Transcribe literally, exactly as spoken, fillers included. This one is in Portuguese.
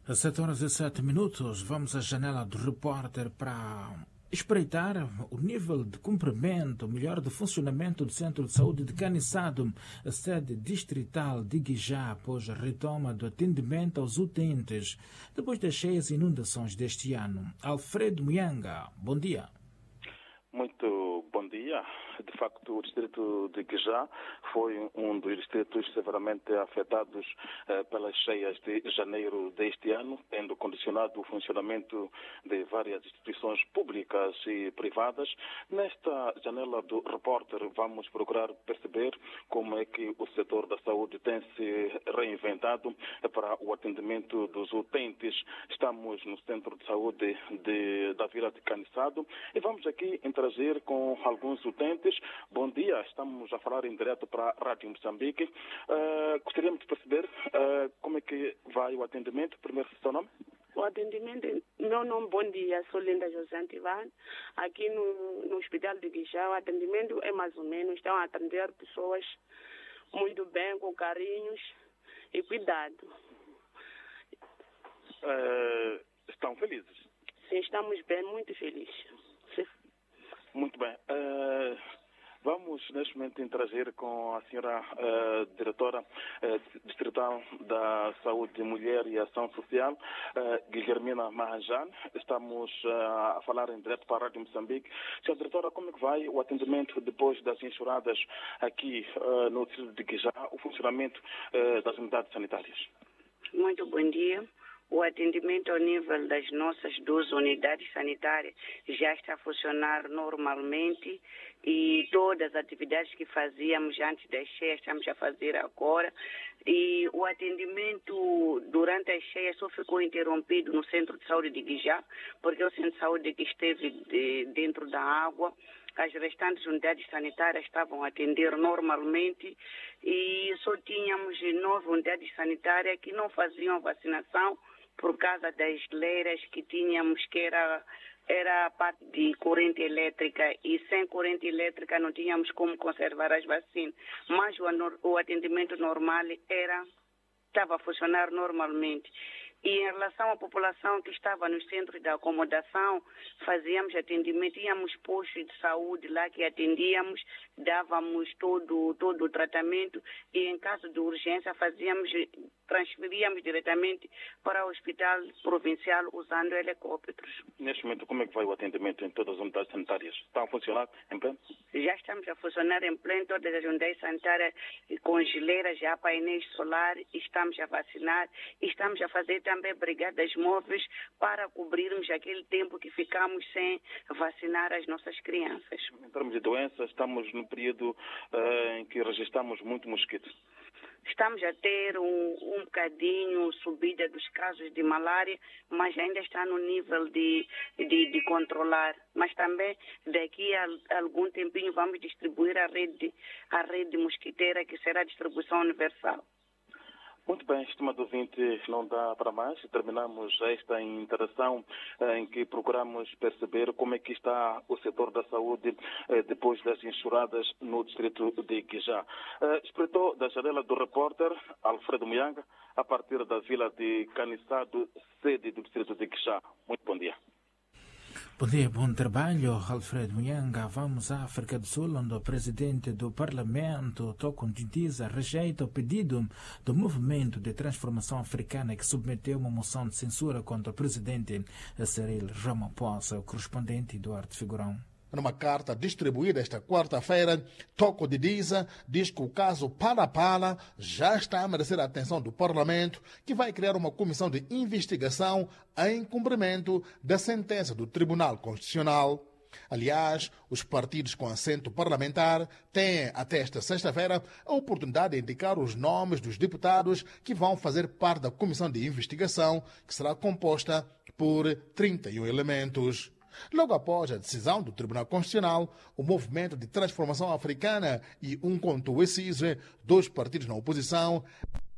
Às sete horas e sete minutos, vamos à janela do repórter para espreitar o nível de cumprimento, melhor, de funcionamento do Centro de Saúde de Caniçado, a sede distrital de Guijá, após a retoma do atendimento aos utentes, depois das cheias inundações deste ano. Alfredo Muyanga, bom dia. Muito bom dia. De facto, o distrito de Guijá foi um dos distritos severamente afetados eh, pelas cheias de janeiro deste ano, tendo condicionado o funcionamento de várias instituições públicas e privadas. Nesta janela do repórter, vamos procurar perceber como é que o setor da saúde tem se reinventado para o atendimento dos utentes. Estamos no centro de saúde de, da Vila de Caniçado e vamos aqui interagir com alguns utentes. Bom dia, estamos a falar em direto para a Rádio Moçambique. Uh, gostaríamos de perceber uh, como é que vai o atendimento. Primeiro, seu nome? O atendimento, meu nome, bom dia, sou Linda José Antivan. Aqui no, no Hospital de Guijá, o atendimento é mais ou menos, estão a atender pessoas muito bem, com carinhos e cuidado. Uh, estão felizes? Sim, estamos bem, muito felizes. Sim. Muito bem. Uh, vamos, neste momento, interagir com a senhora uh, diretora uh, distrital da Saúde, Mulher e Ação Social, uh, Guilhermina Mahanjan. Estamos uh, a falar em direto para a Rádio Moçambique. Senhora diretora, como é que vai o atendimento depois das enxurradas aqui uh, no distrito de Guijá, o funcionamento uh, das unidades sanitárias? Muito bom dia. O atendimento ao nível das nossas duas unidades sanitárias já está a funcionar normalmente e todas as atividades que fazíamos antes das cheias estamos a fazer agora. E o atendimento durante as cheias só ficou interrompido no Centro de Saúde de Guijá, porque o Centro de Saúde que esteve de, dentro da água. As restantes unidades sanitárias estavam a atender normalmente e só tínhamos nove unidades sanitárias que não faziam vacinação por causa das leiras que tínhamos, que era, era a parte de corrente elétrica, e sem corrente elétrica não tínhamos como conservar as vacinas. Mas o, o atendimento normal era, estava a funcionar normalmente. E em relação à população que estava nos centros de acomodação, fazíamos atendimento, íamos postos de saúde lá que atendíamos, dávamos todo, todo o tratamento e em caso de urgência fazíamos, transferíamos diretamente para o hospital provincial usando helicópteros. Neste momento, como é que vai o atendimento em todas as unidades sanitárias? Estão a funcionar em pleno? Já estamos a funcionar em pleno, todas as unidades sanitárias com geleiras, já painéis solares, estamos a vacinar, estamos a fazer também brigadas móveis para cobrirmos aquele tempo que ficamos sem vacinar as nossas crianças. Em termos de doenças, estamos no período uh, em que registramos muito mosquito. Estamos a ter um, um bocadinho subida dos casos de malária, mas ainda está no nível de, de, de controlar. Mas também daqui a, a algum tempinho vamos distribuir a rede, a rede mosquiteira, que será a distribuição universal. Muito bem, estimado ouvinte, não dá para mais. Terminamos esta interação em que procuramos perceber como é que está o setor da saúde depois das enxurradas no distrito de Guijá. Espreitou da janela do repórter Alfredo Muyanga, a partir da vila de Caniçado, sede do distrito de Guijá. Muito bom dia. Bom dia, bom trabalho, Alfredo Muyanga. Vamos à África do Sul, onde o presidente do Parlamento, Toko Ntindiza, rejeita o pedido do Movimento de Transformação Africana, que submeteu uma moção de censura contra o presidente Cyril Ramaphosa. O correspondente Eduardo Figurão. Numa carta distribuída esta quarta-feira, Toko Ntindiza diz que o caso Pala-Pala já está a merecer a atenção do Parlamento, que vai criar uma comissão de investigação em cumprimento da sentença do Tribunal Constitucional. Aliás, os partidos com assento parlamentar têm até esta sexta-feira a oportunidade de indicar os nomes dos deputados que vão fazer parte da comissão de investigação, que será composta por trinta e um elementos. Logo após a decisão do Tribunal Constitucional, o Movimento de Transformação Africana e um Umkhonto we Sizwe, dois partidos na oposição,